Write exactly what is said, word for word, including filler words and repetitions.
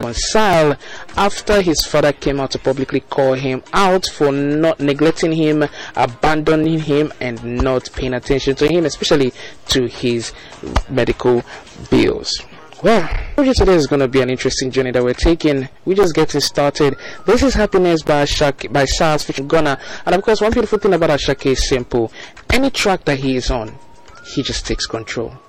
reconcile after his father came out to publicly call him out for not neglecting him, abandoning him, and not paying attention to him, especially to his medical bills. Well, today is going to be an interesting journey that we're taking. We're just getting started. This is Happiness by Shak by Sars featuring Gunna. And of course, one beautiful thing about Ashake is simple. Any track that he is on, he just takes control.